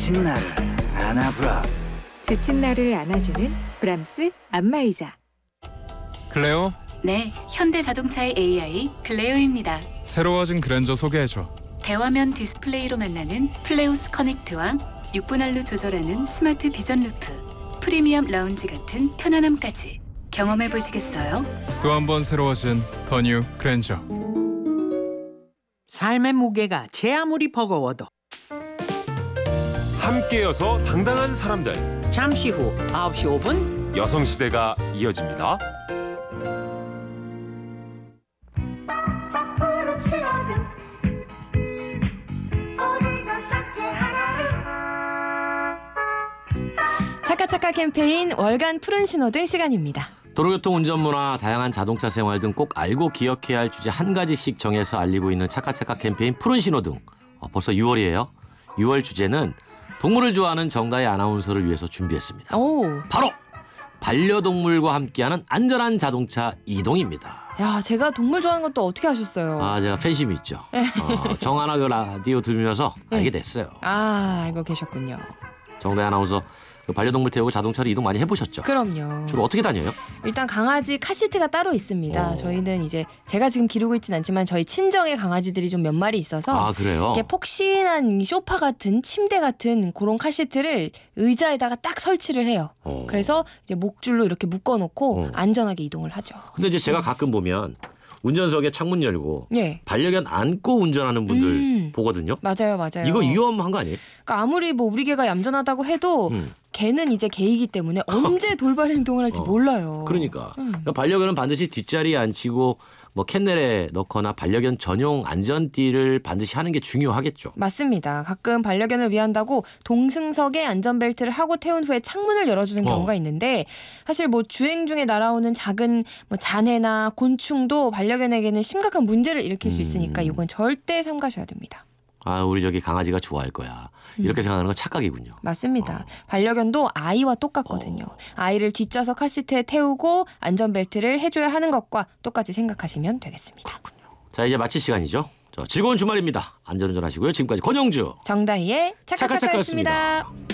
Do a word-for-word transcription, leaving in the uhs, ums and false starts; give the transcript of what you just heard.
지친 나를 안아브라스. 지친 나를 안아주는 브람스 안마의자. 클레오, 네, 현대자동차의 에이아이 클레오입니다. 새로워진 그랜저 소개해줘. 대화면 디스플레이로 만나는 플레오스 커넥트와 육 분할로 조절하는 스마트 비전 루프, 프리미엄 라운지 같은 편안함까지 경험해 보시겠어요? 또 한 번 새로워진 더 뉴 그랜저. 삶의 무게가 제 아무리 버거워도 함께여서 당당한 사람들. 잠시 후 아홉 시 오 분 여성시대가 이어집니다. 차카차카 캠페인 월간 푸른 신호등 시간입니다. 도로교통 운전문화, 다양한 자동차 생활 등 꼭 알고 기억해야 할 주제 한 가지씩 정해서 알리고 있는 차카차카 캠페인 푸른 신호등. 어, 벌써 유월이에요. 유월 주제는 동물을 좋아하는 정다희 아나운서를 위해서 준비했습니다. 오. 바로 반려동물과 함께하는 안전한 자동차 이동입니다. 야, 제가 동물 좋아하는 것도 어떻게 아셨어요? 아, 제가 팬심이 있죠. 어, 정하나 그 라디오 들으면서 알게 됐어요. 아, 알고 계셨군요. 정다희 아나운서 그 반려동물 태우고 자동차로 이동 많이 해보셨죠? 그럼요. 주로 어떻게 다녀요? 일단 강아지 카시트가 따로 있습니다. 오. 저희는 이제 제가 지금 기르고 있진 않지만 저희 친정의 강아지들이 좀 몇 마리 있어서 아, 그래요? 이렇게 폭신한 소파 같은 침대 같은 그런 카시트를 의자에다가 딱 설치를 해요. 어. 그래서 이제 목줄로 이렇게 묶어놓고 어. 안전하게 이동을 하죠. 근데 이제 제가 가끔 보면 운전석에 창문 열고 예. 반려견 안고 운전하는 분들 음. 보거든요. 맞아요, 맞아요. 이거 위험한 거 아니에요? 그러니까 아무리 뭐 우리 개가 얌전하다고 해도 음. 개는 이제 개이기 때문에 언제 돌발 행동을 할지 어. 몰라요. 그러니까. 음. 그러니까 반려견은 반드시 뒷자리에 앉히고 뭐 캔넬에 넣거나 반려견 전용 안전띠를 반드시 하는 게 중요하겠죠. 맞습니다. 가끔 반려견을 위한다고 동승석에 안전벨트를 하고 태운 후에 창문을 열어주는 어. 경우가 있는데 사실 뭐 주행 중에 날아오는 작은 뭐 잔해나 곤충도 반려견에게는 심각한 문제를 일으킬 수 있으니까 음. 이건 절대 삼가셔야 됩니다. 아, 우리 저기 강아지가 좋아할 거야. 이렇게 생각하는 건 착각이군요. 맞습니다. 어. 반려견도 아이와 똑같거든요. 어. 아이를 뒷좌석 카시트에 태우고 안전벨트를 해줘야 하는 것과 똑같이 생각하시면 되겠습니다. 자, 이제 마칠 시간이죠. 저 즐거운 주말입니다. 안전운전 하시고요. 지금까지 권영주 정다희의 차카차카였습니다. 차카차카였습니다.